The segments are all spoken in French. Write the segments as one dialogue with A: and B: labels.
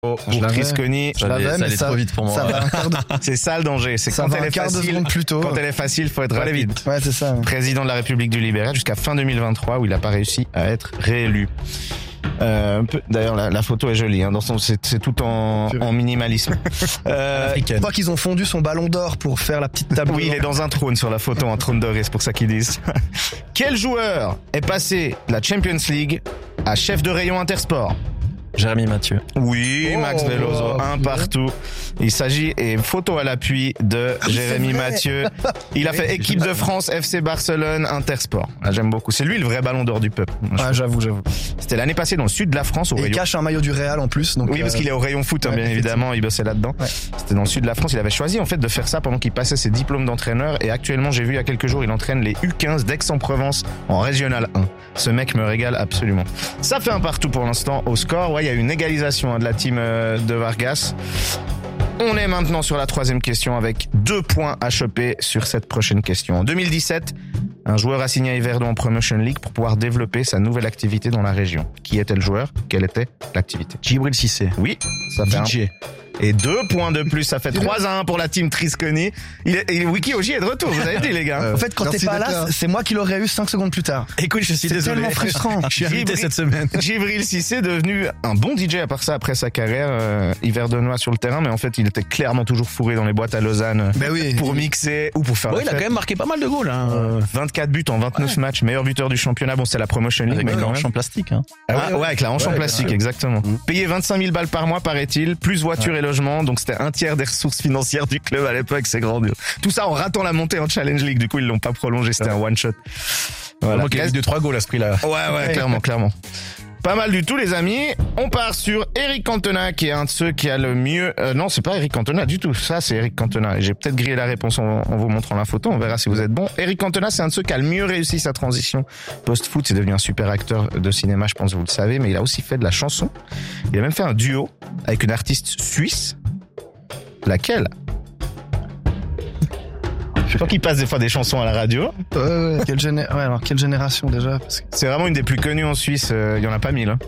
A: Pour Trisconi,
B: ça allait trop vite pour moi.
C: Ça va un quart de...
A: c'est ça le danger. C'est
C: ça
A: quand
C: va
A: elle
C: un
A: est
C: quart de
A: facile.
C: seconde plus tôt.
A: Quand elle est facile, faut être rapide.
C: Ouais, c'est ça.
A: Président de la République du Libéral jusqu'à fin 2023 où il n'a pas réussi à être réélu. D'ailleurs, la photo est jolie. Hein, c'est tout en minimalisme.
C: Je crois qu'ils ont fondu son ballon d'or pour faire la petite table.
A: Oui, il est dans un trône sur la photo, un trône doré. C'est pour ça qu'ils disent. Quel joueur est passé de la Champions League à chef de rayon Intersport?
B: Jérémy Mathieu.
A: Oui, Max Veloso, un partout. Il s'agit, et photo à l'appui de Jérémy Mathieu. Il a fait équipe de France, FC Barcelone, Intersport. Ah, j'aime beaucoup. C'est lui le vrai ballon d'or du peuple.
C: Ah, j'avoue.
A: C'était l'année passée dans le sud de la France au
C: et
A: rayon.
C: Il cache un maillot du Real en plus. Donc
A: oui, parce qu'il est au rayon foot, hein, bien évidemment. Il bossait là-dedans. Ouais. C'était dans le sud de la France. Il avait choisi, en fait, de faire ça pendant qu'il passait ses diplômes d'entraîneur. Et actuellement, j'ai vu il y a quelques jours, il entraîne les U15 d'Aix-en-Provence en Régional 1. Ce mec me régale absolument. Ça fait un partout pour l'instant au score. Ouais, il y a une égalisation de la team de Vargas. On est maintenant sur la troisième question avec 2 points à choper sur cette prochaine question. En 2017, un joueur a signé à Yverdon en Promotion League pour pouvoir développer sa nouvelle activité dans la région. Qui était le joueur? Quelle était l'activité?
B: Djibril Cissé.
A: Oui, ça fait
B: DJ.
A: Et 2 points de plus, ça fait 3-1 pour la team Trisconi. Wiki Oji est de retour, vous avez dit les gars.
C: En fait, quand t'es pas là, c'est moi qui l'aurais eu 5 secondes plus tard.
A: Écoute, je suis désolé.
C: C'est tellement frustrant.
B: Je suis invité cette semaine.
A: Djibril Cissé est devenu un bon DJ à part ça après sa carrière yverdonois sur le terrain, mais en fait, il était clairement toujours fourré dans les boîtes à Lausanne pour mixer ou pour faire
B: il a quand même marqué pas mal de goals. Hein.
A: 24 buts en 29 matchs, meilleur buteur du championnat. Bon, c'est la Promotion League.
B: Avec la hanche en plastique. Hein.
A: Ouais, avec la hanche en plastique, exactement. Payé 25 000 balles par mois, paraît-il, plus voiture et logement, donc c'était un tiers des ressources financières du club à l'époque, c'est grandiose. Tout ça en ratant la montée en Challenge League, du coup ils l'ont pas prolongé, c'était un one shot.
B: Voilà. Il y a eu 2-3 goals à ce prix-là.
A: Ouais, clairement. Pas mal du tout les amis. On part sur Eric Cantona qui est un de ceux qui a le mieux... non, c'est pas Eric Cantona du tout. Ça, c'est Eric Cantona. J'ai peut-être grillé la réponse en vous montrant la photo. On verra si vous êtes bon. Eric Cantona, c'est un de ceux qui a le mieux réussi sa transition post-foot. C'est devenu un super acteur de cinéma, je pense que vous le savez. Mais il a aussi fait de la chanson. Il a même fait un duo avec une artiste suisse. Laquelle? Je crois qu'il passe des fois des chansons à la radio.
C: Ouais. Quelle génération déjà? Parce que...
A: C'est vraiment une des plus connues en Suisse. Il y en a pas 1000. Hein.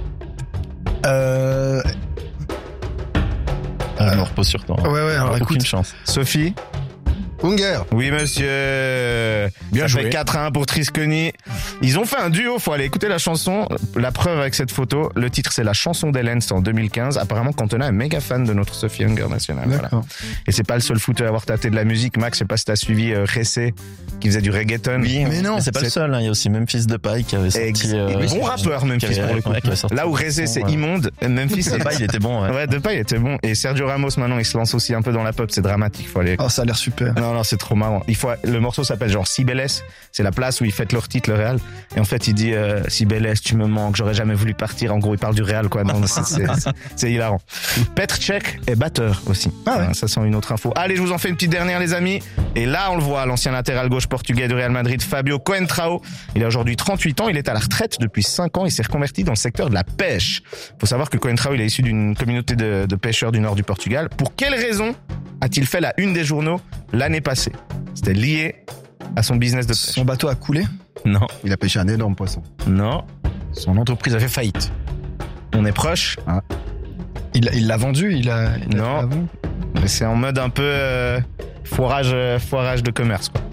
B: On repose sur toi.
C: Ouais, alors
B: aucune
C: écoute.
B: chance.
A: Sophie?
C: Unger.
A: Oui, monsieur.
B: Bien joué.
A: Ça fait 4-1 pour Trisconi. Ils ont fait un duo. Faut aller écouter la chanson. La preuve avec cette photo. Le titre, c'est La chanson d'Hélène. C'est en 2015. Apparemment, Cantona est méga fan de notre Sophie Unger nationale. Voilà. Et c'est pas le seul footeur à avoir tâté de la musique. Max, je sais pas si t'as suivi Ressé, qui faisait du reggaeton.
B: Oui, mais non. C'est pas le seul. Hein. Il y a aussi Memphis Depay qui avait sorti.
A: Bon rappeur, Memphis, pour le coup. Là où Ressé, c'est immonde. Memphis,
B: Depay, il était bon.
A: Ouais, Depay était bon. Et Sergio Ramos, maintenant, il se lance aussi un peu dans la pop. C'est dramatique. Faut aller.
C: Oh, ça a l'air super.
A: Non, c'est trop marrant. Le morceau s'appelle genre Cibeles. C'est la place où ils fêtent leur titre, le Real. Et en fait, il dit, Cibeles, tu me manques, j'aurais jamais voulu partir. En gros, il parle du Real, quoi. Non, c'est hilarant. Petr Cech est batteur aussi. Ça sent une autre info. Allez, je vous en fais une petite dernière, les amis. Et là, on le voit, l'ancien latéral gauche portugais du Real Madrid, Fabio Coentrao. Il a aujourd'hui 38 ans. Il est à la retraite depuis 5 ans. Il s'est reconverti dans le secteur de la pêche. Faut savoir que Coentrao, il est issu d'une communauté de pêcheurs du nord du Portugal. Pour quelle raison a-t-il fait la une des journaux l'année passée? C'était lié à son business de pêche.
C: Son bateau a coulé?
A: Non.
D: Il a pêché un énorme poisson.
A: Non.
B: Son entreprise a fait faillite.
A: On est proche.
C: Il l'a vendu,
A: non. Mais c'est en mode un peu foirage de commerce, quoi.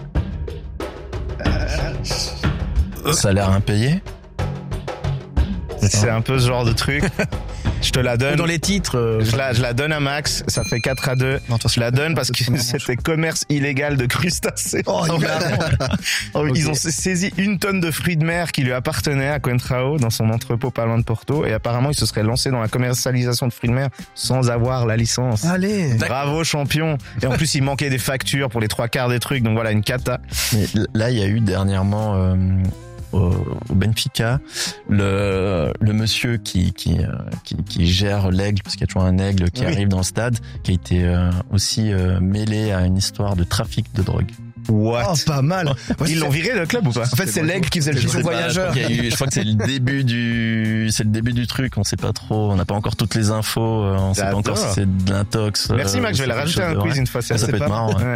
B: Ça a l'air impayé.
A: C'est un peu ce genre de truc. Je te la donne.
B: Dans les titres.
A: Je la donne à Max. Ça fait 4-2.
C: Non,
A: je la donne parce que c'était commerce illégal de crustacés. Ils ont saisi 1 tonne de fruits de mer qui lui appartenaient à Coentrao dans son entrepôt pas loin de Porto. Et apparemment, il se serait lancé dans la commercialisation de fruits de mer sans avoir la licence.
C: Allez.
A: Bravo, champion. Et en plus, il manquait des factures pour les 3/4 des trucs. Donc voilà, une cata.
B: Mais là, il y a eu dernièrement, au Benfica, le monsieur qui gère l'aigle, parce qu'il y a toujours un aigle qui arrive dans le stade, qui a été aussi mêlé à une histoire de trafic de drogue.
A: What?
C: Oh, pas mal.
A: Ils l'ont viré le club ou pas?
C: En fait, c'est l'aigle qui faisait le pigeon voyageur.
B: Je crois que c'est le début du truc. On sait pas trop. On n'a pas encore toutes les infos. On sait pas encore si c'est de l'intox.
A: Merci Max, je vais la rajouter à un quiz une fois.
B: Ça peut être marrant. Ouais.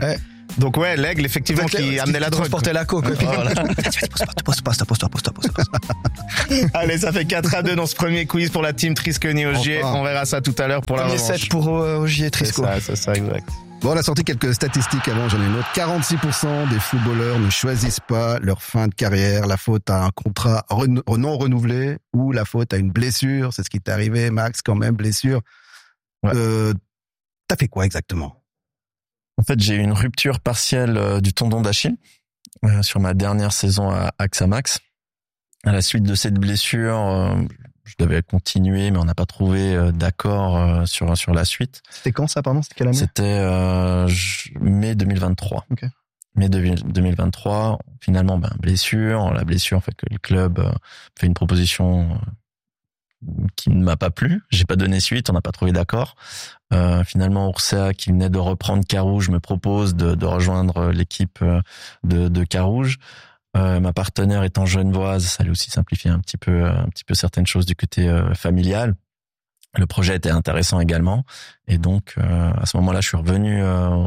A: Donc ouais, l'aigle effectivement qui amenait la drogue.
C: Transportait la coke.
A: Voilà.
C: Vas-y, pose-toi.
A: Allez, ça fait 4-2 dans ce premier quiz pour la team Trisconi Ogier.
C: Enfin.
A: On verra ça tout à l'heure pour la
C: Premier
A: revanche.
C: 7 pour Ogier Trisco.
A: C'est ça, exact.
C: Bon, on a sorti quelques statistiques avant, j'en ai une autre. 46% des footballeurs ne choisissent pas leur fin de carrière. La faute à un contrat non renouvelé ou la faute à une blessure. C'est ce qui t'est arrivé, Max, quand même, blessure.
B: Ouais.
C: T'as fait quoi exactement?
B: En fait, j'ai eu une rupture partielle du tendon d'Achille sur ma dernière saison à Axamax. À la suite de cette blessure, je devais continuer, mais on n'a pas trouvé d'accord sur la suite.
C: C'était quand ça, pardon? C'était quelle année?
B: C'était mai 2023.
C: Ok.
B: Mai 2023, finalement, blessure. La blessure fait que le club fait une proposition qui ne m'a pas plu. J'ai pas donné suite, on n'a pas trouvé d'accord. Finalement, Orsea, qui venait de reprendre Carouge, me propose de rejoindre l'équipe de Carouge. Ma partenaire étant genevoise, ça allait aussi simplifier un petit peu certaines choses du côté familial. Le projet était intéressant également, et donc à ce moment-là, je suis revenu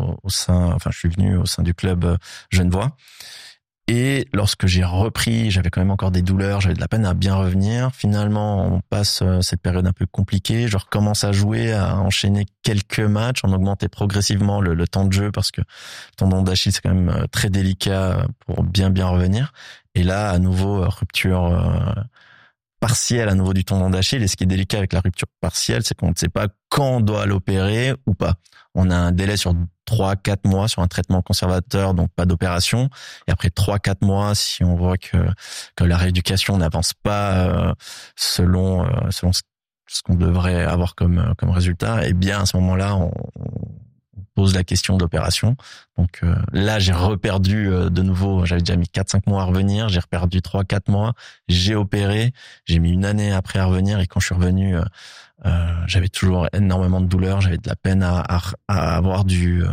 B: au sein du club genevois. Et lorsque j'ai repris, j'avais quand même encore des douleurs, j'avais de la peine à bien revenir. Finalement, on passe cette période un peu compliquée. Je recommence à jouer, à enchaîner quelques matchs, on augmentait progressivement le temps de jeu parce que le tendon d'Achille, c'est quand même très délicat pour bien revenir. Et là, à nouveau, rupture partielle à nouveau du tendon d'Achille. Et ce qui est délicat avec la rupture partielle, c'est qu'on ne sait pas quand on doit l'opérer ou pas. On a un délai sur 3-4 mois sur un traitement conservateur, donc pas d'opération. Et après 3-4 mois, si on voit que la rééducation n'avance pas selon ce qu'on devrait avoir comme résultat, eh bien à ce moment-là, on pose la question d'opération. Donc là, j'ai reperdu de nouveau, j'avais déjà mis 4-5 mois à revenir, j'ai reperdu 3-4 mois, j'ai opéré, j'ai mis une année après à revenir, et quand je suis revenu, j'avais toujours énormément de douleurs, j'avais de la peine à avoir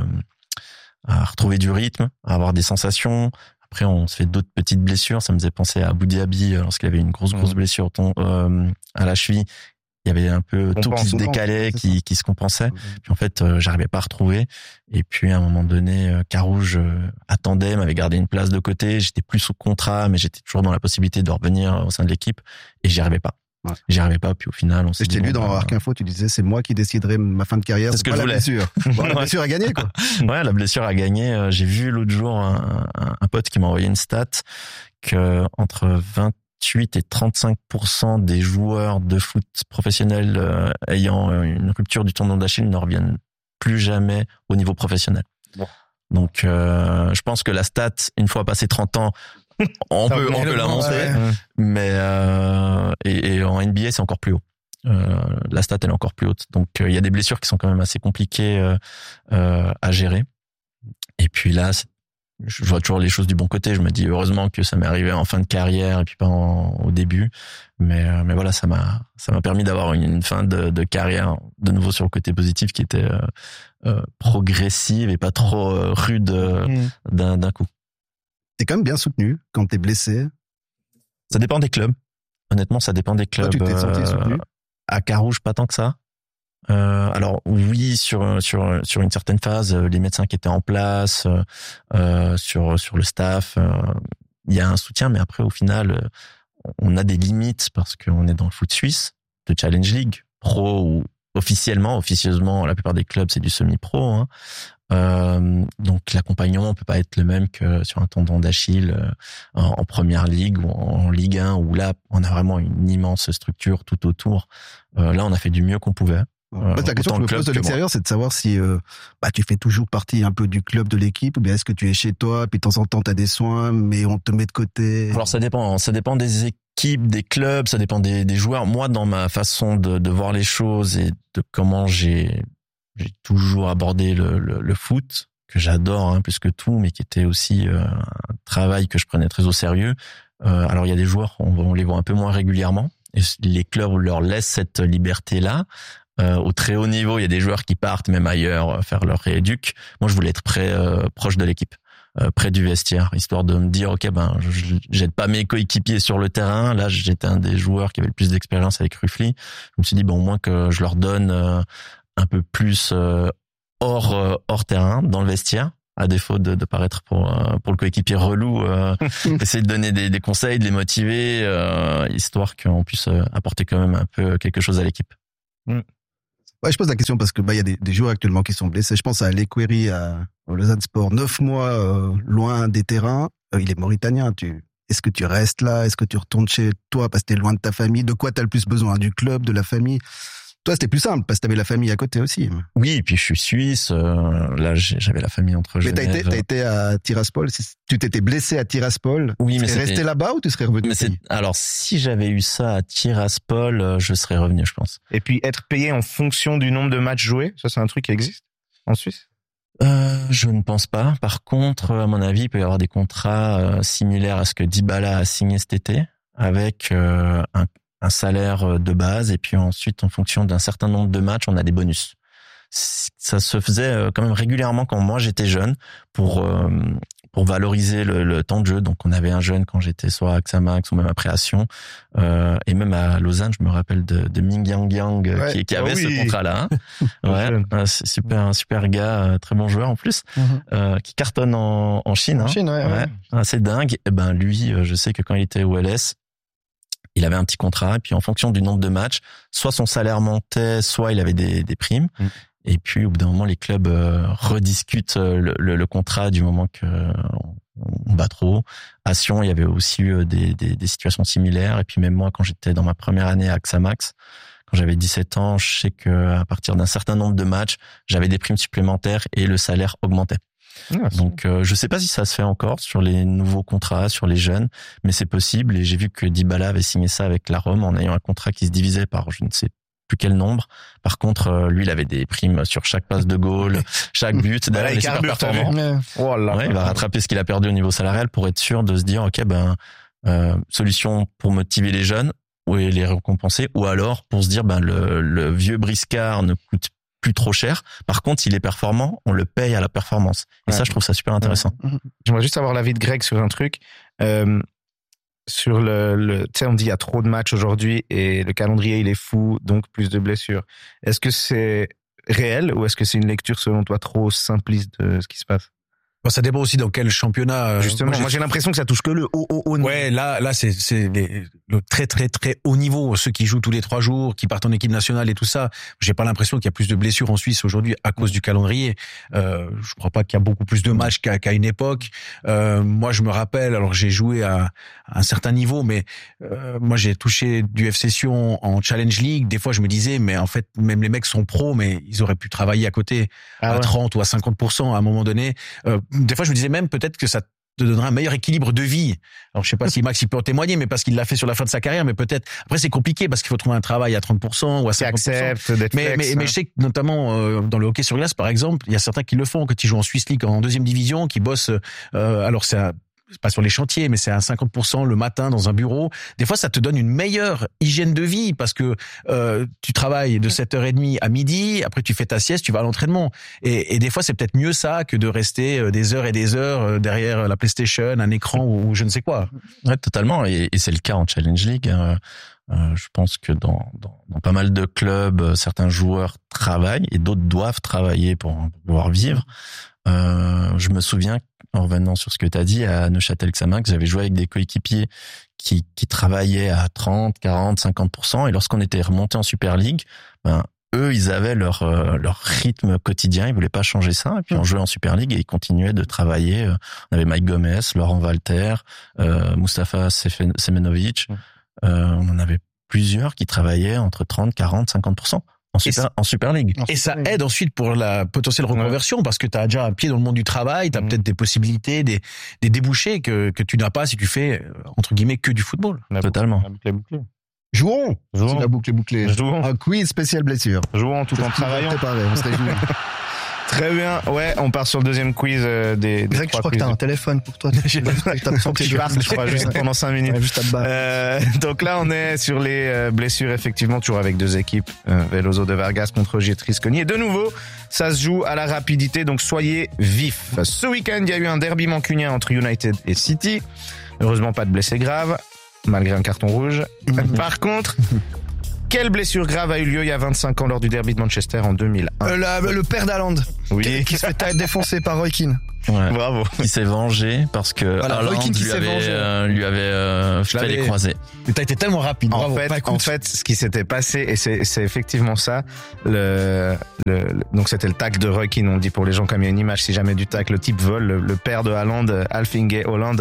B: à retrouver du rythme, à avoir des sensations. Après, on se fait d'autres petites blessures, ça me faisait penser à Abou Diaby lorsqu'il avait une grosse blessure à la cheville. Il y avait un peu tout qui se décalait, qui se compensait. Puis en fait, j'arrivais pas à retrouver. Et puis à un moment donné, Carouge attendait, m'avait gardé une place de côté. J'étais plus sous contrat, mais j'étais toujours dans la possibilité de revenir au sein de l'équipe. Et j'y arrivais pas. Ouais. J'y arrivais pas. Puis au final, on s'est dit.
C: Je t'ai lu dans Arc Info, tu disais c'est moi qui déciderai ma fin de carrière.
B: C'est ce que je voulais.
C: La blessure. Bon, la blessure a gagné, quoi.
B: Ouais, la blessure a gagné. J'ai vu l'autre jour un pote qui m'a envoyé une stat que entre 28 et 35% des joueurs de foot professionnels ayant une rupture du tendon d'Achille ne reviennent plus jamais au niveau professionnel. Bon. Donc, je pense que la stat, une fois passé 30 ans, on peut la monter, ouais. Mais et en NBA, c'est encore plus haut. La stat, elle est encore plus haute. Donc, il y a des blessures qui sont quand même assez compliquées à gérer. Et puis là, je vois toujours les choses du bon côté. Je me dis heureusement que ça m'est arrivé en fin de carrière et puis pas au début. Mais voilà, ça m'a permis d'avoir une fin de carrière de nouveau sur le côté positif qui était progressive et pas trop rude d'un coup.
C: T'es quand même bien soutenu quand t'es blessé.
B: Ça dépend des clubs. Honnêtement, ça dépend des clubs.
C: Toi, tu t'es senti soutenu?
B: À Carouge, pas tant que ça. Alors oui, sur une certaine phase, les médecins qui étaient en place, sur le staff, il y a un soutien, mais après au final, on a des limites parce qu'on est dans le foot suisse de Challenge League, pro ou officieusement, la plupart des clubs c'est du semi-pro. Hein. Donc l'accompagnement peut pas être le même que sur un tendon d'Achille en première ligue ou en Ligue 1 où là on a vraiment une immense structure tout autour. Là on a fait du mieux qu'on pouvait.
C: La question que je me pose de l'extérieur, c'est de savoir si tu fais toujours partie un peu du club de l'équipe, ou bien est-ce que tu es chez toi, puis de temps en temps t'as des soins, mais on te met de côté.
B: Alors ça dépend des équipes, des clubs, ça dépend des joueurs. Moi, dans ma façon de voir les choses et de comment j'ai toujours abordé le foot, que j'adore hein, plus que tout, mais qui était aussi un travail que je prenais très au sérieux. Alors il y a des joueurs, on les voit un peu moins régulièrement, et les clubs leur laissent cette liberté-là. Au très haut niveau, il y a des joueurs qui partent même ailleurs faire leur rééduc. Moi, je voulais être proche de l'équipe, près du vestiaire, histoire de me dire ok, je j'aide pas mes coéquipiers sur le terrain. Là, j'étais un des joueurs qui avait le plus d'expérience avec Ruffly. Je me suis dit au moins que je leur donne un peu plus hors terrain dans le vestiaire. à défaut de paraître pour le coéquipier relou, essayer de donner des conseils, de les motiver, histoire qu'on puisse apporter quand même un peu quelque chose à l'équipe.
C: Ouais, je pose la question parce que il y a des joueurs actuellement qui sont blessés. Je pense à Lequeri au Lausanne Sport, 9 mois loin des terrains. Il est mauritanien. Est-ce que tu restes là? Est-ce que tu retournes chez toi parce que t'es loin de ta famille? De quoi t'as le plus besoin? Du club, de la famille? Toi, c'était plus simple parce que t'avais la famille à côté aussi.
B: Oui, et puis je suis suisse. Là, j'avais la famille entre Genève.
C: Mais t'as été à Tiraspol. Tu t'étais blessé à Tiraspol.
B: Oui, mais
C: tu serais resté là-bas ou tu serais revenu?
B: Alors, si j'avais eu ça à Tiraspol, je serais revenu, je pense.
A: Et puis être payé en fonction du nombre de matchs joués, ça c'est un truc qui existe en Suisse?
B: Je ne pense pas. Par contre, à mon avis, il peut y avoir des contrats similaires à ce que Dybala a signé cet été, avec un salaire de base, et puis ensuite, en fonction d'un certain nombre de matchs, on a des bonus. Ça se faisait quand même régulièrement quand moi j'étais jeune, pour valoriser le temps de jeu. Donc on avait un jeune quand j'étais soit à Xamax ou même après à Sion, et même à Lausanne, je me rappelle de Ming Yang Yang qui avait ce contrat-là. C'est un super gars, très bon joueur en plus, qui cartonne en Chine.
C: En Chine,
B: assez dingue. Et ben lui, je sais que quand il était au LS, il avait un petit contrat, et puis en fonction du nombre de matchs, soit son salaire montait, soit il avait des primes. Et puis au bout d'un moment, les clubs rediscutent le contrat du moment que on bat trop. À Sion, il y avait aussi eu des situations similaires. Et puis même moi, quand j'étais dans ma première année à Xamax, quand j'avais 17 ans, je sais que à partir d'un certain nombre de matchs, j'avais des primes supplémentaires et le salaire augmentait. Donc je sais pas si ça se fait encore sur les nouveaux contrats, sur les jeunes, mais c'est possible. Et j'ai vu que Dybala avait signé ça avec la Rome en ayant un contrat qui se divisait par je ne sais plus quel nombre. Par contre, lui, il avait des primes sur chaque passe de goal, chaque but. D'ailleurs, il est super performant. Il va rattraper ce qu'il a perdu au niveau salarial pour être sûr de se dire, ok, solution pour motiver les jeunes et les récompenser, ou alors pour se dire, le vieux briscard ne coûte plus trop cher. Par contre, s'il est performant, on le paye à la performance. Et ça, je trouve ça super intéressant.
A: J'aimerais juste avoir l'avis de Greg sur un truc. Sur tu sais, on dit il y a trop de matchs aujourd'hui et le calendrier il est fou, donc plus de blessures. Est-ce que c'est réel ou est-ce que c'est une lecture selon toi trop simpliste de ce qui se passe?
D: Ça dépend aussi dans quel championnat.
A: Justement, moi j'ai l'impression que ça touche que le haut niveau.
D: Ouais, là c'est le très très très haut niveau, ceux qui jouent tous les 3 jours, qui partent en équipe nationale et tout ça. J'ai pas l'impression qu'il y a plus de blessures en Suisse aujourd'hui à cause du calendrier. Je crois pas qu'il y a beaucoup plus de matchs qu'à une époque. Moi je me rappelle, alors j'ai joué à un certain niveau, mais moi j'ai touché du FC Sion en Challenge League. Des fois je me disais, mais en fait même les mecs sont pros, mais ils auraient pu travailler à côté à 30 ou à 50% à un moment donné. Des fois, je me disais même peut-être que ça te donnera un meilleur équilibre de vie. Alors, je sais pas si Max il peut en témoigner, mais parce qu'il l'a fait sur la fin de sa carrière, mais peut-être. Après, c'est compliqué parce qu'il faut trouver un travail à 30% ou à 50%.
A: Accepte d'être flex,
D: mais je sais que notamment dans le hockey sur glace, par exemple, il y a certains qui le font, quand ils jouent en Swiss League en 2e division, qui bossent. Alors c'est pas sur les chantiers, mais c'est à 50% le matin dans un bureau. Des fois, ça te donne une meilleure hygiène de vie parce que tu travailles de 7h30 à midi, après tu fais ta sieste, tu vas à l'entraînement. Et des fois, c'est peut-être mieux ça que de rester des heures et des heures derrière la PlayStation, un écran ou je ne sais quoi.
B: Ouais, totalement. Et c'est le cas en Challenge League. Je pense que dans pas mal de clubs, certains joueurs travaillent et d'autres doivent travailler pour pouvoir vivre. Je me souviens, en revenant sur ce que tu as dit, à Neuchâtel Xamax, j'avais joué avec des coéquipiers qui travaillaient à 30, 40, 50%, et lorsqu'on était remonté en Super League, eux, ils avaient leur rythme quotidien, ils voulaient pas changer ça, et puis on jouait en Super League et ils continuaient de travailler. On avait Mike Gomez, Laurent Walter, Mustafa Semenovic, on en avait plusieurs qui travaillaient entre 30, 40, 50%. En Super League.
D: Et ça aide ensuite pour la potentielle reconversion parce que tu as déjà un pied dans le monde du travail, tu as peut-être des possibilités, des débouchés que tu n'as pas si tu fais, entre guillemets, que du football.
B: Totalement.
C: Jouons.
A: Jouons.
C: La boucle est bouclée.
A: Jouons.
C: Un quiz spécial blessure.
A: Jouons tout en travaillant.
C: On se réjouit.
A: Très bien. Ouais, on part sur le deuxième quiz des
E: Greg, je crois que t'as un téléphone pour toi.
A: Je crois, juste pendant 5 minutes.
E: Ouais, juste à
A: Donc là, on est sur les blessures, effectivement, toujours avec 2 équipes. Veloso de Vargas contre Getrisconi. Et de nouveau, ça se joue à la rapidité, donc soyez vifs. Ce week-end, il y a eu un derby mancunien entre United et City. Heureusement, pas de blessés graves, malgré un carton rouge. Par contre, Quelle blessure grave a eu lieu il y a 25 ans lors du derby de Manchester en 2001?
E: Le père d'Haaland.
A: Oui.
E: Qui se fait défoncer par Roy Keane.
B: Ouais.
A: Bravo.
B: Il s'est vengé parce que
E: Voilà,
B: Haaland
E: Roy Keane qui s'est
B: lui avait fait les croisés.
D: Mais t'as été tellement rapide.
A: En
D: Bravo.
A: fait,
D: Bah, écoute.
A: en fait, ce qui s'était passé, et c'est effectivement ça, donc c'était le tacle de Roy Keane, on dit pour les gens comme il y a une image, si jamais du tacle, le type vole, le père de Haaland, Alf Inge Haaland,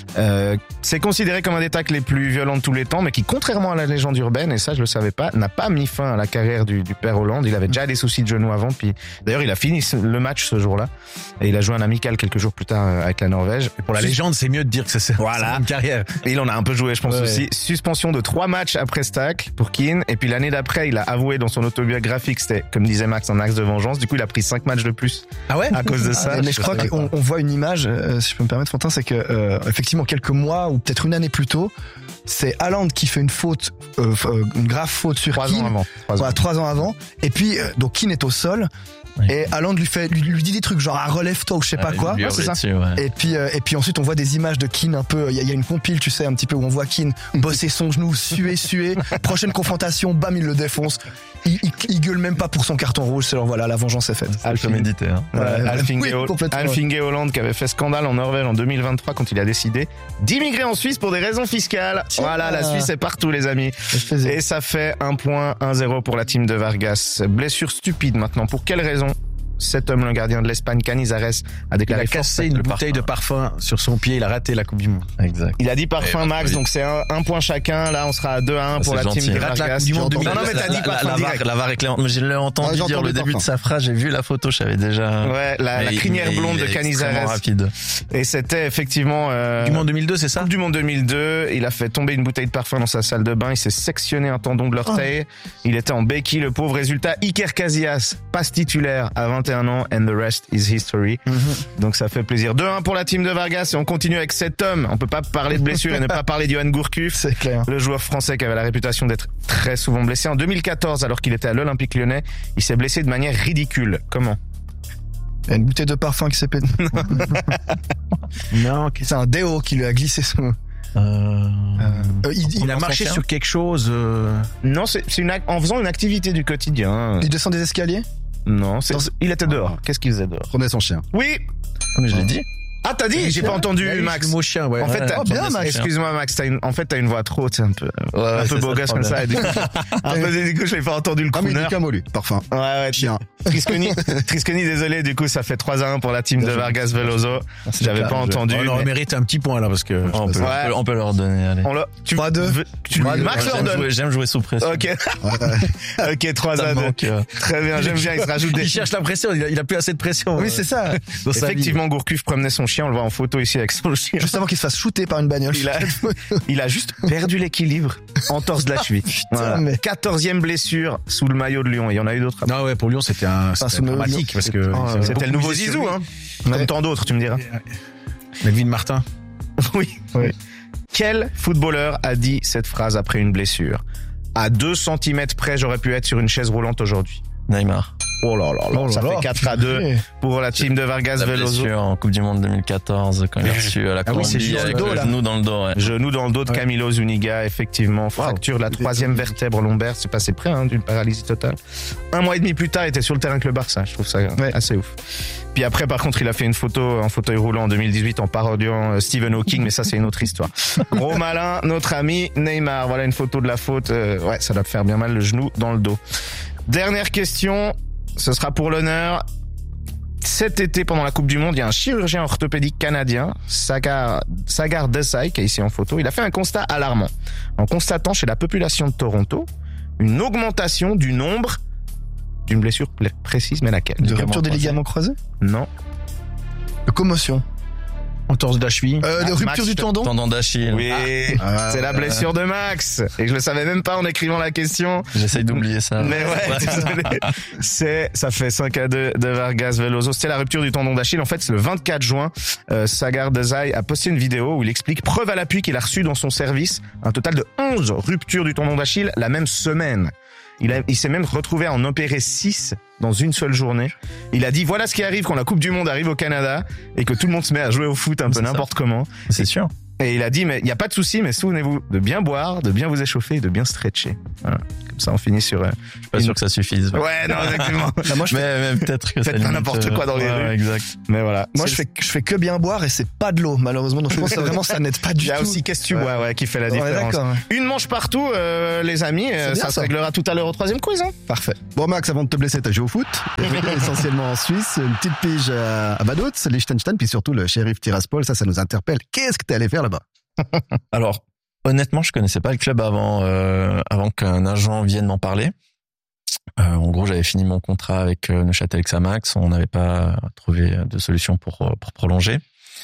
A: c'est considéré comme un des tacles les plus violents de tous les temps, mais qui, contrairement à la légende urbaine, et ça je le savais pas, n'a pas mis fin à la carrière du père Haaland. Il avait déjà des soucis de genoux avant, puis d'ailleurs il a fini le match ce jour-là, et il a joué un amical quelques jours plus tard avec la Norvège.
D: Pour la légende, c'est mieux de dire que c'est
A: Voilà.
D: une carrière.
A: Et il en a un peu joué, je pense
D: Ouais.
A: aussi. Suspension de 3 matchs après ce tacle pour Keane. Et puis l'année d'après, il a avoué dans son autobiographie que c'était, comme disait Max, un axe de vengeance. Du coup, il a pris 5 matchs de plus
D: Ah ouais?
A: à cause de ça.
E: Mais je crois qu'on voit une image, si je peux me permettre, Fantin, c'est que effectivement quelques mois ou peut-être une année plus tôt, c'est Haaland qui fait une faute, une grave faute sur
A: 3
E: Keane.
A: ans avant. 3 ans.
E: Voilà, 3 ans avant. Et puis donc Keane est au sol.
B: Oui.
E: Et Haaland lui dit des trucs genre relève-toi ou je sais pas quoi.
B: Lui
E: Ouais, c'est ça.
B: dessus, ouais.
E: Et puis ensuite on voit des images de Keane un peu, il y a une compile, tu sais, un petit peu où on voit Keane bosser son genou, suer. Prochaine confrontation, bam, il le défonce. Il gueule même pas pour son carton rouge, c'est genre voilà, la vengeance est faite.
B: Alf médité. Hein.
E: Ouais,
A: Alf Inge
E: oui, complètement,
A: Alf
E: ouais.
A: Inge Haaland qui avait fait scandale en Norvège en 2023 quand il a décidé d'immigrer en Suisse pour des raisons fiscales.
E: Tiens.
A: Voilà, la Suisse est partout les amis.
E: Je faisais.
A: Et ça fait 1 point, 1-0 pour la team de Vargas. Blessure stupide maintenant. Pour quelle raison cet homme, le gardien de l'Espagne, Canizares, a
D: Il
A: déclaré
D: a cassé
A: forfait.
D: une bouteille de parfum sur son pied, il a raté la Coupe du Monde.
B: Exact.
A: Il a dit parfum
B: Ouais,
A: Max,
B: oui.
A: donc c'est un point chacun. Là, on sera à 2-1 pour
B: C'est
A: la team
B: gentil.
A: de
B: Il
D: rate la
A: Vargas.
D: Coupe du Monde
A: Non,
D: 2000.
A: non, mais t'as dit parfum direct.
B: La VAR est claire. Mais je l'ai entendu
C: j'ai
B: dire
C: entendu
B: le début de
C: parfum.
B: sa phrase. J'ai vu la photo, je savais déjà.
A: Ouais, la
B: Mais
A: crinière blonde de
B: il est extrêmement
A: Canizares.
B: rapide.
A: Et c'était effectivement
D: Du Monde 2002, c'est ça?
A: Coupe du Monde 2002. Il a fait tomber une bouteille de parfum dans sa salle de bain. Il s'est sectionné un tendon de l'orteil. Il était en béquille, le pauvre. Résultat, Iker Casillas passe titulaire à 21 ans. And the rest is history. Donc ça fait plaisir. 2-1 pour la team de Vargas. Et on continue avec cet homme. On peut pas parler de blessure et ne pas parler d'Johan Gourcuff.
E: C'est clair.
A: Le joueur français qui avait la réputation d'être très souvent blessé. En 2014, alors qu'il était à l'Olympique Lyonnais, il s'est blessé de manière ridicule. Comment?
E: Il y a une bouteille de parfum qui s'est pété.
D: Non,
E: C'est un déo qui lui a glissé son.
D: il a marché sur quelque chose.
A: Non, c'est en faisant une activité du quotidien.
E: Il descend des escaliers.
A: Non, il était dehors. Qu'est-ce qu'il faisait dehors?
C: Prenez son chien.
A: Oui.
B: Mais je l'ai dit.
A: Ah, t'as dit? J'ai pas entendu, Max.
D: Le mot chien, ouais.
A: En fait,
B: Ouais,
A: t'as-
B: bien, Max.
A: excuse-moi, Max, t'as une voix trop, tu sais, un peu
B: Ouais,
A: beau gosse comme ça. Et du coup, du coup, je n'ai pas entendu le
C: Ah, mais il
A: crooner.
C: dit qu'un mot, lui. Parfum.
A: Ouais,
C: Chien.
A: Trisconi, désolé, du coup, ça fait 3-1 pour la team de Vargas Veloso. J'avais pas entendu.
D: On aurait
A: mais-
D: mérité un petit point là parce que.
B: On peut leur donner. Allez.
A: Tu
E: 3-2.
A: Max leur donne.
B: J'aime jouer sous pression.
A: Ok. Ok, 3-2.
B: Ça me manque.
A: Très bien, j'aime bien, il se rajoute des...
D: Il cherche la pression, il a plus assez de pression.
E: Oui, c'est ça.
D: Dans sa vie.
A: Effectivement, Gourcuff promenait son chien, on le voit en photo ici avec son chien.
E: Juste avant qu'il se fasse shooter par une bagnole.
A: Il a juste perdu l'équilibre, entorse de la cheville. Voilà.
E: mais-
A: 14e blessure sous le maillot de Lyon. Il y en a eu d'autres.
D: Non, ouais, pour Lyon, c'était
E: sous le-
D: dramatique parce que.
E: Ah,
D: il y avait
A: C'était
D: beaucoup
A: le nouveau
D: de blessures.
A: Zizou, hein. Comme tant d'autres, tu me diras.
D: Melvin Martin.
A: Oui.
E: Oui.
A: Quel footballeur a dit cette phrase après une blessure? À 2 cm près, j'aurais pu être sur une chaise roulante aujourd'hui.
B: Neymar.
A: Oh là là là, ça fait 4-2 pour la team de Vargas
B: La
A: Veloso.
B: blessure en Coupe du Monde 2014 quand il a reçu la
D: Ah oui, c'est
B: Colombie
D: dans le
B: avec
D: dos,
B: le
D: là.
B: genou dans le dos. Ouais.
A: Genou dans le dos de Camilo Zuniga, effectivement. Fracture de la 3e vertèbre lombaire. C'est passé près d'une paralysie totale. 1 mois et demi plus tard, il était sur le terrain avec le Barça. Je trouve ça assez ouf. Puis après, par contre, il a fait une photo en fauteuil roulant en 2018 en parodiant Stephen Hawking, mais ça, c'est une autre histoire. Gros malin, notre ami Neymar. Voilà une photo de la faute. Ouais, ça doit faire bien mal le genou dans le dos. Dernière question. Ce sera pour l'honneur. Cet été, pendant la Coupe du Monde, il y a un chirurgien orthopédique canadien, Sagar Desai, qui est ici en photo. Il a fait un constat alarmant en constatant chez la population de Toronto une augmentation du nombre d'une blessure précise, mais laquelle?
E: De rupture des ligaments croisés.
A: Non.
E: De commotion.
D: Entorse de la cheville.
E: De
A: Max,
E: rupture du tendon.
B: Tendon d'Achille.
A: Oui, c'est la blessure de Max. Et je le savais même pas en écrivant la question.
B: J'essaye d'oublier ça.
A: Mais ouais, désolé. Ça fait 5-2 de Vargas Veloso. C'est la rupture du tendon d'Achille. En fait, c'est le 24 juin. Sagar Desai a posté une vidéo où il explique, preuve à l'appui, qu'il a reçu dans son service un total de 11 ruptures du tendon d'Achille la même semaine. Il s'est même retrouvé à en opérer 6 dans une seule journée. Il a dit, voilà ce qui arrive quand la Coupe du Monde arrive au Canada et que tout le monde se met à jouer au foot un peu
B: C'est
A: n'importe comment.
B: C'est sûr.
A: Et il a dit, mais il n'y a pas de souci, mais souvenez-vous de bien boire, de bien vous échauffer et de bien stretcher. Voilà. Comme ça, on finit sur...
B: Je suis pas sûr que ça suffise.
A: Ouais, non, exactement.
E: Là, moi,
B: mais peut-être que ça
A: Faites pas n'importe quoi dans les rues.
B: Exact.
A: Mais voilà.
E: Moi, je fais que bien boire et c'est pas de l'eau, malheureusement. Donc, je pense que vraiment, ça n'aide pas du
A: Il y a
E: tout.
A: aussi qu'est-ce que tu bois, ouais, qui fait la
E: Ouais,
A: différence.
E: d'accord.
A: Une manche partout, les amis.
E: C'est bien,
A: Ça se
E: ça.
A: réglera tout à l'heure au 3e quiz, hein.
E: Parfait.
C: Bon, Max, avant de te blesser, t'as joué au foot. T'as joué essentiellement en Suisse. Une petite pige à Vaduz, Liechtenstein, puis surtout le Sheriff Tiraspol. Ça nous interpelle. Qu'est-ce que t'es allé faire là-bas?
B: Alors, honnêtement, je connaissais pas le club avant qu'un agent vienne m'en parler. En gros, j'avais fini mon contrat avec Neuchâtel Xamax. On n'avait pas trouvé de solution pour prolonger.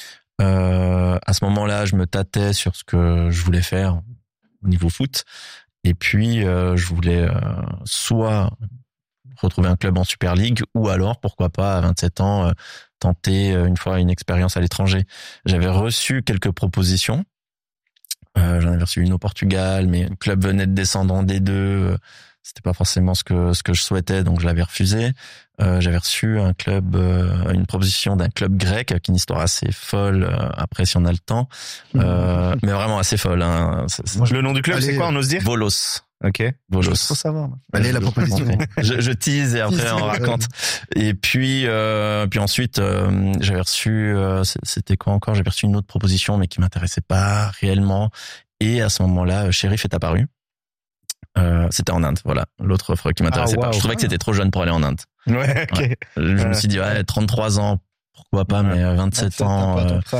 B: À ce moment-là, je me tâtais sur ce que je voulais faire au niveau foot. Et puis, je voulais soit retrouver un club en Super League ou alors, pourquoi pas, à 27 ans, tenter une fois une expérience à l'étranger. J'avais reçu quelques propositions. J'en avais reçu une au Portugal, mais le club venait de descendre en D2. C'était pas forcément ce que je souhaitais, donc je l'avais refusé. J'avais reçu une proposition d'un club grec avec une histoire assez folle. Après, si on a le temps, mais vraiment assez folle. Hein.
A: Le nom du club, c'est quoi, on ose dire?
B: Volos.
A: Ok.
B: Volos.
E: Faut savoir.
C: Allez, la proposition.
B: Je tease et après on raconte. Et puis ensuite, j'avais reçu, c'était quoi encore? J'avais reçu une autre proposition, mais qui m'intéressait pas réellement. Et à ce moment-là, Sheriff est apparu. C'était en Inde, voilà. L'autre offre qui m'intéressait pas. Je trouvais que c'était trop jeune pour aller en Inde.
A: Ouais, ok.
B: Ouais. Je me suis dit, 33 ans, pourquoi pas, mais 27 ans.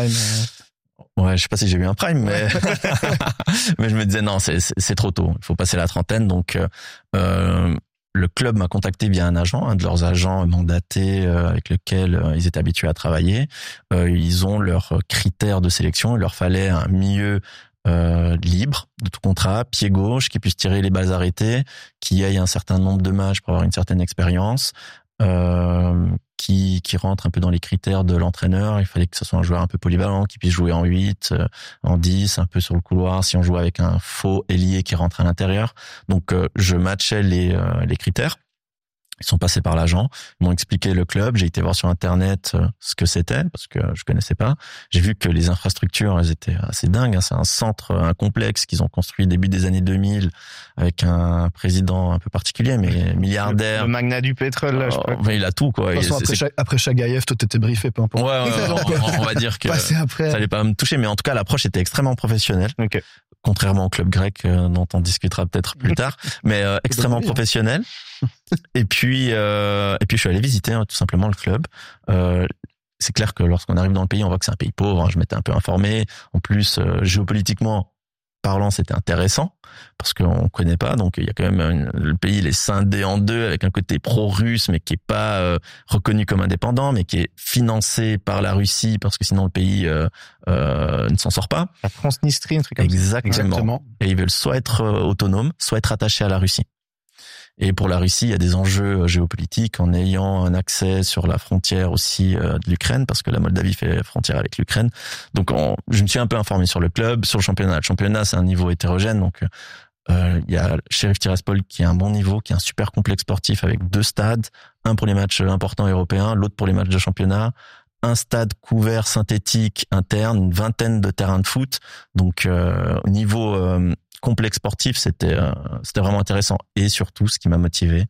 B: Ouais, je sais pas si j'ai eu un prime, mais mais je me disais non, c'est trop tôt. Il faut passer la trentaine. Donc le club m'a contacté via un agent, un de leurs agents mandatés avec lequel ils étaient habitués à travailler. Ils ont leurs critères de sélection. Il leur fallait un milieu libre de tout contrat, pied gauche, qui puisse tirer les balles arrêtées, qui ait un certain nombre de matchs pour avoir une certaine expérience, qui rentre un peu dans les critères de l'entraîneur. Il fallait que ce soit un joueur un peu polyvalent, qui puisse jouer en 8, en 10, un peu sur le couloir, si on joue avec un faux ailier qui rentre à l'intérieur. Donc je matchais les critères. Ils sont passés par l'agent, ils m'ont expliqué le club, j'ai été voir sur internet ce que c'était parce que je connaissais pas. J'ai vu que les infrastructures, elles étaient assez dingues, hein. C'est un centre, un complexe qu'ils ont construit début des années 2000 avec un président un peu particulier mais milliardaire.
A: Le magnat du pétrole, là, je crois.
B: Enfin, il a tout quoi.
E: De toute façon, après Chagaïev, toi t'étais briefé, peu importe.
B: Ouais, on va dire que
E: Passer après.
B: ça allait pas me toucher, mais en tout cas l'approche était extrêmement professionnelle.
A: Ok.
B: Contrairement au club grec dont on discutera peut-être plus tard, mais extrêmement professionnel. Et puis je suis allé visiter tout simplement le club. C'est clair que lorsqu'on arrive dans le pays, on voit que c'est un pays pauvre. Hein, je m'étais un peu informé. En plus, géopolitiquement parlant, c'était intéressant parce qu'on connaît pas. Donc il y a quand même le pays, il est scindé en deux avec un côté pro-russe, mais qui est pas reconnu comme indépendant, mais qui est financé par la Russie parce que sinon le pays ne s'en sort pas.
A: La Transnistrie, un truc comme ça.
B: Exactement. Et ils veulent soit être autonomes, soit être attachés à la Russie. Et pour la Russie, il y a des enjeux géopolitiques en ayant un accès sur la frontière aussi de l'Ukraine, parce que la Moldavie fait frontière avec l'Ukraine. Donc je me suis un peu informé sur le club, sur le championnat. Le championnat, c'est un niveau hétérogène, donc il y a Sheriff Tiraspol qui est un bon niveau, qui est un super complexe sportif avec 2 stades, un pour les matchs importants européens, l'autre pour les matchs de championnat, un stade couvert synthétique interne, une vingtaine de terrains de foot. Donc au niveau complexe sportif, c'était vraiment intéressant. Et surtout, ce qui m'a motivé,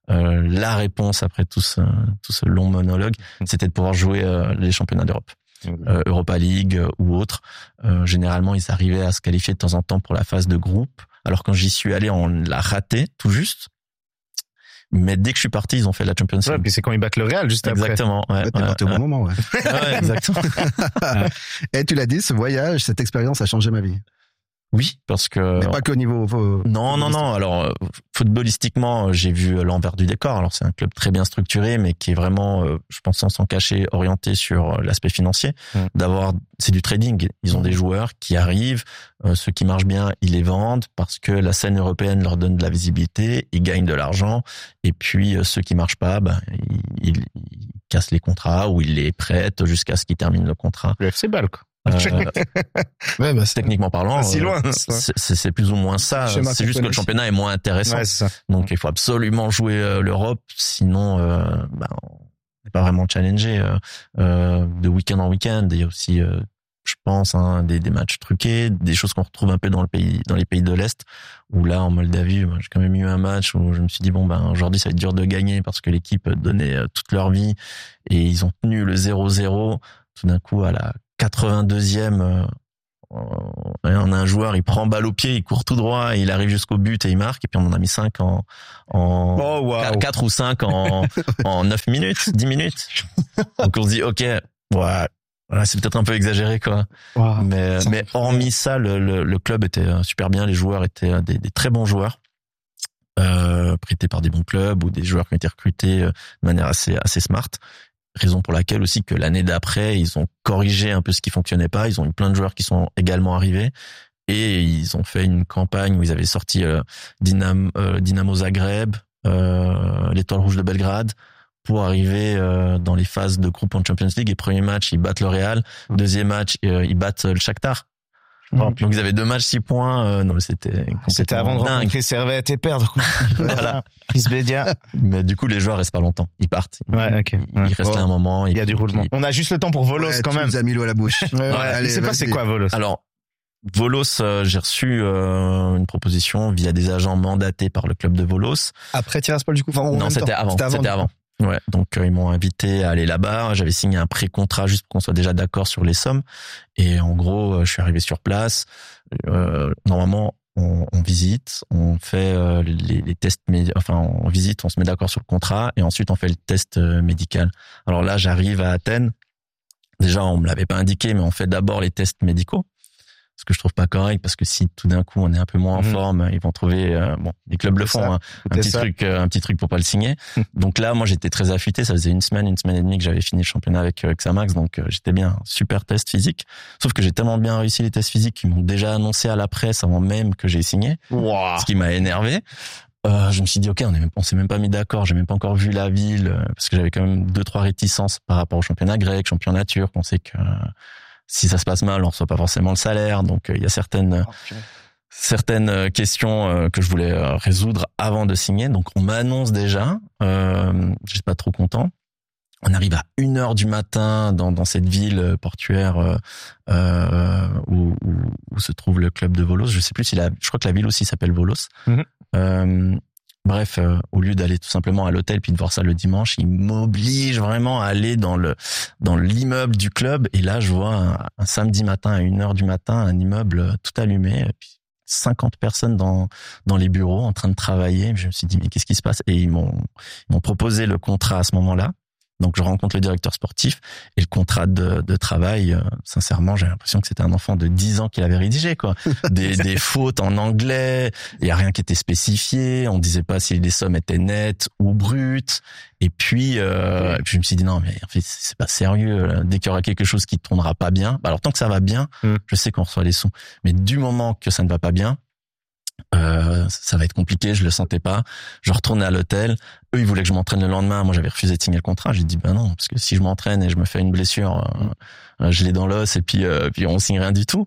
B: la réponse après tout ce long monologue, c'était de pouvoir jouer les championnats d'Europe. Europa League ou autre. Généralement, ils arrivaient à se qualifier de temps en temps pour la phase de groupe. Alors quand j'y suis allé, on l'a raté tout juste. Mais dès que je suis parti, ils ont fait la Champions League.
A: Ouais, puis c'est quand ils battent le Real juste après.
B: Exactement. Ouais,
C: T'es parti au bon moment, ouais.
B: Ouais, exactement.
C: Et tu l'as dit, ce voyage, cette expérience a changé ma vie.
B: Oui, parce que...
C: Mais pas qu'au niveau...
B: Non. Alors, footballistiquement, j'ai vu l'envers du décor. Alors, c'est un club très bien structuré, mais qui est vraiment, je pense, sans s'en cacher, orienté sur l'aspect financier. C'est du trading. Ils ont des joueurs qui arrivent, ceux qui marchent bien, ils les vendent parce que la scène européenne leur donne de la visibilité, ils gagnent de l'argent. Et puis, ceux qui marchent pas, ils cassent les contrats ou ils les prêtent jusqu'à ce qu'ils terminent le contrat.
A: Le FC Bâle, quoi.
E: Ouais,
B: Techniquement parlant,
A: si loin.
B: C'est plus ou moins ça. C'est juste que le championnat est moins intéressant.
A: Ouais, c'est ça.
B: Donc il faut absolument jouer l'Europe, sinon on n'est pas vraiment challengé de week-end en week-end. Il y a aussi, je pense, hein, des matchs truqués, des choses qu'on retrouve un peu dans les pays de l'Est, où là, en Moldavie, moi, j'ai quand même eu un match où je me suis dit, bon, ben, aujourd'hui, ça va être dur de gagner parce que l'équipe donnait toute leur vie et ils ont tenu le 0-0. Tout d'un coup, à la 82e, on a un joueur, il prend balle au pied, il court tout droit, il arrive jusqu'au but et il marque, et puis on en a mis 5 4 ou 5 en 9 minutes, 10 minutes. Donc on se dit, ok, ouais, c'est peut-être un peu exagéré, quoi.
E: Wow.
B: Mais hormis ça, le club était super bien, les joueurs étaient des très bons joueurs, prêtés par des bons clubs ou des joueurs qui ont été recrutés de manière assez smart. Raison pour laquelle aussi que l'année d'après, ils ont corrigé un peu ce qui fonctionnait pas. Ils ont eu plein de joueurs qui sont également arrivés et ils ont fait une campagne où ils avaient sorti Dinamo Zagreb, l'Étoile Rouge de Belgrade, pour arriver dans les phases de groupe en Champions League. Et premier match, ils battent le Real. Deuxième match, ils battent le Shakhtar. Donc ils avaient 2 matchs 6 points. Non,
A: c'était avant de rencontrer Servette et perdre.
B: Voilà.
A: Chris Bédia.
B: Mais du coup, les joueurs restent pas longtemps. Ils partent.
A: Ouais, ok.
B: Ils restent là un moment.
A: Il y a du roulement. On a juste le temps pour Volos quand même.
C: Tu nous as mis l'eau à la bouche.
A: Allez, je sais pas c'est quoi Volos.
B: Alors, Volos, j'ai reçu une proposition via des agents mandatés par le club de Volos.
E: Après Tiraspol, du coup. Enfin,
B: non, c'était avant. Ouais, donc ils m'ont invité à aller là-bas. J'avais signé un pré-contrat juste pour qu'on soit déjà d'accord sur les sommes. Et en gros, je suis arrivé sur place. Normalement, on visite, on fait les tests, on visite, on se met d'accord sur le contrat et ensuite on fait le test médical. Alors là, j'arrive à Athènes. Déjà, on me l'avait pas indiqué, mais on fait d'abord les tests médicaux. Ce que je trouve pas correct, parce que si tout d'un coup on est un peu moins en forme, ils vont trouver, les clubs le font, hein, un petit truc pour pas le signer. Donc là, moi j'étais très affûté, ça faisait une semaine et demie que j'avais fini le championnat avec Xamax, donc j'étais bien, super test physique. Sauf que j'ai tellement bien réussi les tests physiques qu'ils m'ont déjà annoncé à la presse avant même que j'ai signé, ce qui m'a énervé. Je me suis dit, ok, on s'est même pas mis d'accord, j'ai même pas encore vu la ville, parce que j'avais quand même 2-3 réticences par rapport au championnat grec, championnat turc, on sait que si ça se passe mal, on reçoit pas forcément le salaire. Donc, il y a certaines questions que je voulais résoudre avant de signer. Donc, on m'annonce déjà. Je suis pas trop content. On arrive à 1h du matin dans cette ville portuaire où se trouve le club de Volos. Je sais plus je crois que la ville aussi s'appelle Volos. Bref, au lieu d'aller tout simplement à l'hôtel puis de voir ça le dimanche, il m'oblige vraiment à aller dans l'immeuble du club. Et là, je vois un samedi matin à 1h du matin, un immeuble tout allumé, et puis 50 personnes dans les bureaux en train de travailler. Je me suis dit, mais qu'est-ce qui se passe? Et ils m'ont proposé le contrat à ce moment-là. Donc je rencontre le directeur sportif et le contrat de travail, sincèrement, j'ai l'impression que c'était un enfant de 10 ans qui l'avait rédigé, quoi. Des fautes en anglais, il y a rien qui était spécifié, on disait pas si les sommes étaient nettes ou brutes. Et puis je me suis dit non, mais en fait c'est pas sérieux, dès qu'il y aura quelque chose qui tournera pas bien, alors tant que ça va bien, je sais qu'on reçoit les sous. Mais du moment que ça ne va pas bien, ça va être compliqué, je le sentais pas. Je retournais à l'hôtel. Eux, ils voulaient que je m'entraîne le lendemain. Moi, j'avais refusé de signer le contrat. J'ai dit, ben non, parce que si je m'entraîne et je me fais une blessure, je l'ai dans l'os et puis on signe rien du tout.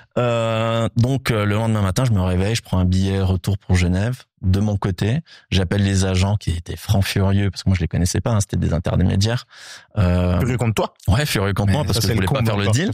B: Donc, le lendemain matin, je me réveille, je prends un billet retour pour Genève. De mon côté, j'appelle les agents qui étaient francs furieux parce que moi, je les connaissais pas, hein, c'était des intermédiaires.
A: Furieux contre toi?
B: Ouais, furieux contre moi parce que je voulais pas faire le deal.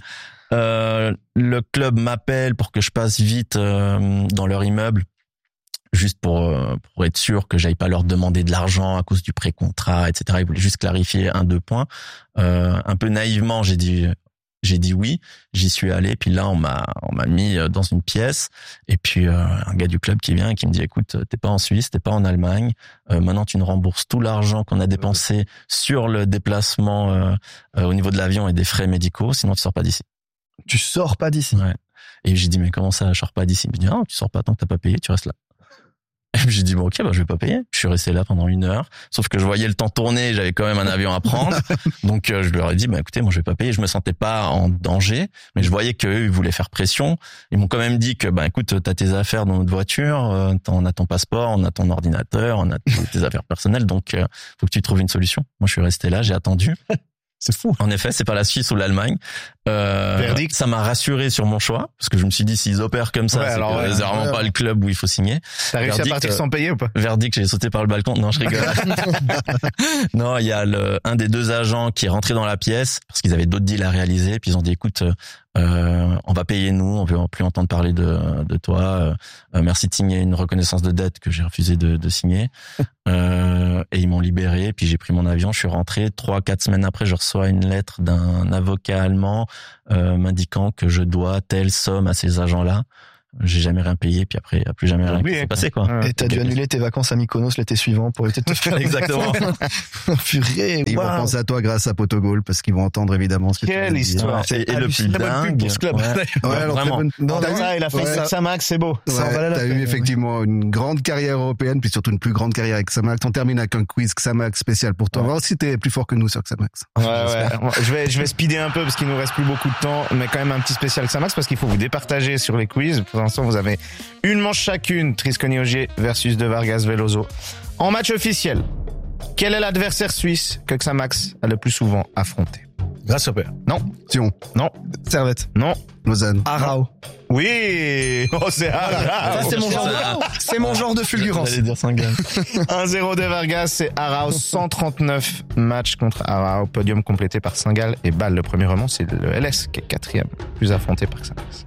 B: Le club m'appelle pour que je passe vite dans leur immeuble, juste pour être sûr que j'aille pas leur demander de l'argent à cause du pré-contrat, etc. Ils voulaient juste clarifier 1-2 points. Un peu naïvement, j'ai dit oui, j'y suis allé, puis là on m'a mis dans une pièce et puis un gars du club qui vient et qui me dit écoute, t'es pas en Suisse, t'es pas en Allemagne, maintenant tu nous rembourses tout l'argent qu'on a dépensé sur le déplacement au niveau de l'avion et des frais médicaux, sinon tu sors pas d'ici.
E: Tu sors pas d'ici.
B: Ouais. Et j'ai dit mais comment ça, je sors pas d'ici? Il me dit non, tu sors pas tant que t'as pas payé, tu restes là. Et puis j'ai dit bon ok, je vais pas payer. Je suis resté là pendant 1 heure, sauf que je voyais le temps tourner, j'avais quand même un avion à prendre. Donc je leur ai dit écoutez, moi je vais pas payer, je me sentais pas en danger, mais je voyais qu'eux ils voulaient faire pression. Ils m'ont quand même dit que écoute, t'as tes affaires dans notre voiture, on a ton passeport, on a ton ordinateur, on a tes affaires personnelles, donc faut que tu trouves une solution. Moi je suis resté là, j'ai attendu.
E: C'est fou.
B: En effet, c'est pas la Suisse ou l'Allemagne.
A: Verdict.
B: Ça m'a rassuré sur mon choix, parce que je me suis dit, s'ils opèrent comme ça, c'est vraiment pas le club où il faut signer.
A: T'as réussi à partir sans payer ou pas?
B: Verdict, j'ai sauté par le balcon. Non, je rigole. Non, il y a un des 2 agents qui est rentré dans la pièce, parce qu'ils avaient d'autres deals à réaliser, puis ils ont dit, écoute, On va payer nous, on veut plus entendre parler de toi. Merci de signer une reconnaissance de dette que j'ai refusé de signer. Et ils m'ont libéré, puis j'ai pris mon avion, je suis rentré. 3-4 semaines après, je reçois une lettre d'un avocat allemand m'indiquant que je dois telle somme à ces agents-là. J'ai jamais rien payé, puis après, il n'y a plus jamais rien qui s'est passé, quoi.
E: Et t'as dû annuler tes vacances à Mykonos l'été suivant pour éviter de te faire
B: Exactement.
E: Purée,
C: Ils vont penser à toi grâce à Potogol parce qu'ils vont entendre évidemment ce que tu
A: Quelle
C: viens de dire.
A: histoire.
B: Et le plus dingue.
D: pour ce club.
B: Ouais.
C: Ouais, alors,
B: Vraiment.
C: très bonne-
A: Non,
C: t'as
A: ça,
C: eu-
A: il a fait
C: ouais.
A: Xamax, c'est beau.
E: Ça en
C: Ouais,
E: valait la
C: t'as
E: peine,
C: eu
E: ouais.
C: effectivement une grande carrière européenne, puis surtout une plus grande carrière avec Xamax. On termine avec un quiz Xamax spécial pour toi. On va voir si t'es plus fort que nous sur Xamax.
A: Ouais. Je vais speeder un peu parce qu'il nous reste plus beaucoup de temps, mais quand même un petit spécial Xamax parce qu'il faut vous départager sur les quiz. Pour l'instant, vous avez une manche chacune, Trisconi Ogier versus De Vargas Veloso. En match officiel, quel est l'adversaire suisse que Xamax a le plus souvent affronté?
D: Grasshopper.
C: Sion,
E: Servette.
A: Non.
C: Lausanne.
E: Arao.
A: Oui. Oh, c'est
E: Ça, c'est mon genre de fulgurance.
B: J'allais dire Saint-Gall.
A: 1-0 de Vargas, c'est Arao, 139 matchs contre Arao, podium complété par Saint-Gall et Bâle. Le premier roman, c'est le LS qui est 4e, plus affronté par Xamax.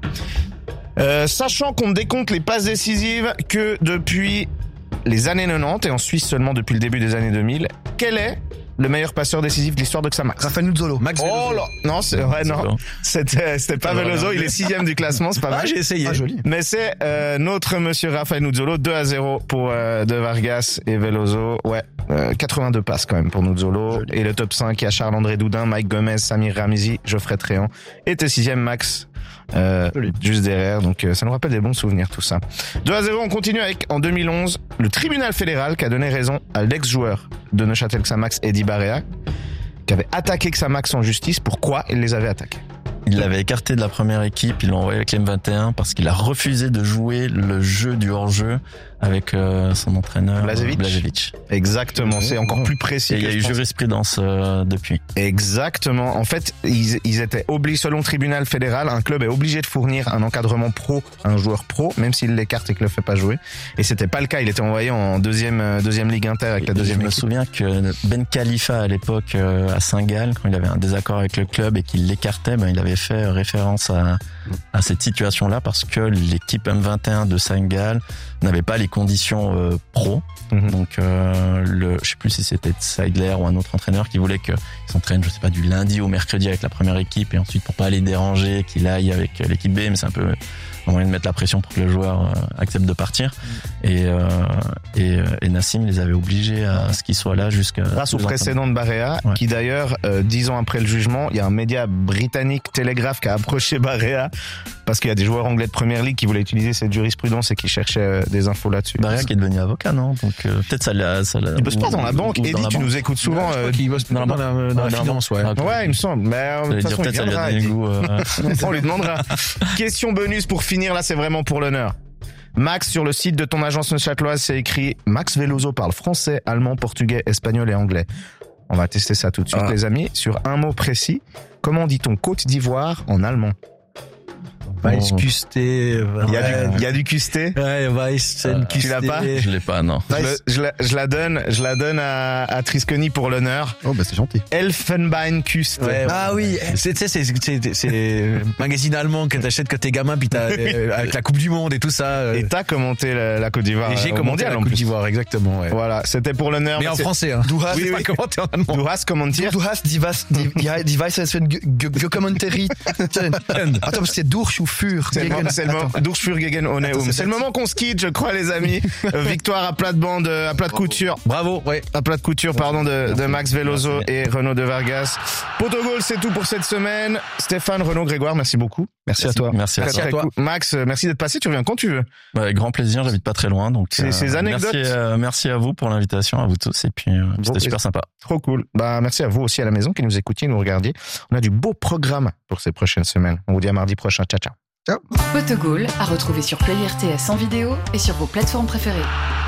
A: Sachant qu'on décompte les passes décisives que depuis les années 90 et en Suisse seulement depuis le début des années 2000, quel est le meilleur passeur décisif de l'histoire de Xamax?
E: Raphaël Nuzzolo.
D: Max
A: Oh
D: Veloso.
A: là. Non, c'est vrai, non. C'était pas Veloso, il est 6e du classement, c'est pas mal.
D: Ah, j'ai essayé.
E: Ah, joli.
A: Mais c'est notre monsieur Raphaël Nuzzolo, 2-0 pour De Vargas et Veloso. Ouais, 82 passes quand même pour Nuzzolo. Et le top 5, il y a Charles-André Doudin, Mike Gomez, Samir Ramizi, Geoffrey Tréant. Et t'es 6e, Max. Juste derrière, donc ça nous rappelle des bons souvenirs tout ça. 2-0, on continue avec, en 2011, le tribunal fédéral qui a donné raison à l'ex-joueur de Neuchâtel Xamax, Eddy Barea, qui avait attaqué Xamax en justice. Pourquoi il les avait attaqués?
B: Il l'avait écarté de la première équipe, il l'a envoyé avec l'M21 parce qu'il a refusé de jouer le jeu du hors-jeu avec son entraîneur Blažević.
A: Exactement, c'est encore plus précis.
B: Et il y a eu jurisprudence depuis.
A: Exactement. En fait, ils étaient obligés, selon le tribunal fédéral, un club est obligé de fournir un encadrement pro, un joueur pro, même s'il l'écarte et qu'il le fait pas jouer. Et c'était pas le cas. Il était envoyé en deuxième ligue inter avec la deuxième
B: Je me
A: équipe.
B: souviens que Ben Khalifa à l'époque à Saint-Gall, quand il avait un désaccord avec le club et qu'il l'écartait, il avait fait référence à cette situation-là parce que l'équipe M21 de Saint-Gall n'avait pas les conditions pro.
A: Mhm.
B: Donc je sais plus si c'était Seidler ou un autre entraîneur qui voulait qu'il s'entraîne, je sais pas, du lundi au mercredi avec la première équipe et ensuite pour pas les déranger, qu'il aille avec l'équipe B, mais c'est un peu un moyen de mettre la pression pour que le joueur accepte de partir. Et Nassim les avait obligés à ce qu'il soit là jusqu'à...
A: Grâce au précédent de Barea,
B: Ouais.
A: qui d'ailleurs, 10 ans après le jugement, il y a un média britannique, Telegraph, qui a approché Barea parce qu'il y a des joueurs anglais de Première Ligue qui voulaient utiliser cette jurisprudence et qui cherchaient des infos là-dessus.
B: Barea qui est devenu avocat, non? Donc peut-être ça l'a...
A: Il bosse pas dans la banque.
B: ou
A: Eddie,
B: dans la
A: tu
B: banque.
A: nous écoutes souvent.
D: Qui bosse
B: dans la
D: dans la finance, ouais.
B: Ah, ok.
A: Ouais, il me semble. Mais de
B: J'allais
A: toute
B: dire,
A: façon, il
B: peut-être ça lui a
A: viendra.
B: donné
A: Eddie.
B: le goût.
A: On lui demandera. Question bonus pour finir, là c'est vraiment pour l'honneur. Max, sur le site de ton agence neuchâteloise, c'est écrit Max Veloso parle français, allemand, portugais, espagnol et anglais. On va tester ça tout de suite, les amis. Sur un mot précis, comment dit-on Côte d'Ivoire en allemand?
D: Weisskuste.
A: Il y a du Kusté.
D: Ouais, Weisskuste.
A: Tu l'as pas?
B: Je l'ai pas, non.
A: Je la donne à Trisconi pour l'honneur.
C: Oh, bah, c'est gentil.
A: Elfenbeinküste.
D: Ouais,
E: Ah oui.
D: c'est magazine allemand que t'achètes quand t'es gamin, puis t'as avec la Coupe du Monde et tout ça.
A: Et t'as commenté la Côte d'Ivoire.
D: Et j'ai
A: au
D: commenté
A: mondial,
D: la
A: en
D: Coupe
A: plus.
D: d'Ivoire, exactement. Ouais.
A: Voilà, c'était pour l'honneur.
D: Mais en
A: c'est-
D: français, hein.
E: Du hast,
A: Oui,
D: Pas
A: oui.
D: commenté en allemand.
A: Du hast kommentiert.
E: du hast die Weisheit Commentary. Attends, parce que c'est durch ou fur.
A: C'est le moment, Durchführ gegen ohne
E: Attends,
A: C'est le moment qu'on se quitte, je crois, les amis. Victoire à plat de bande, à plat de couture.
D: Bravo, ouais.
A: À plat de couture, pardon, de Max Veloso et Renaud De Vargas. Potogol, c'est tout pour cette semaine. Stéphane, Renaud, Grégoire, merci beaucoup.
E: Merci à toi.
B: Merci à
A: Très,
B: toi.
A: très
D: toi.
A: cool. Max, merci d'être passé. Tu reviens quand tu veux.
B: Avec grand plaisir, j'habite pas très loin, donc
A: Ces anecdotes.
B: merci à vous pour l'invitation, à vous tous, et puis c'était super sympa.
A: Trop cool. Bah, merci à vous aussi à la maison qui nous écoutiez, nous regardiez. On a du beau programme pour ces prochaines semaines. On vous dit à mardi prochain. Ciao, ciao.
F: Potogol à retrouver sur Play RTS en vidéo et sur vos plateformes préférées.